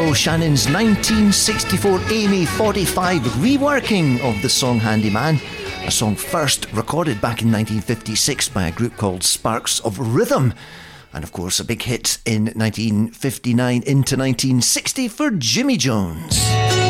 Carol Shannon's 1964 Amy 45 reworking of the song Handyman, a song first recorded back in 1956 by a group called Sparks of Rhythm, and of course a big hit in 1959 into 1960 for Jimmy Jones.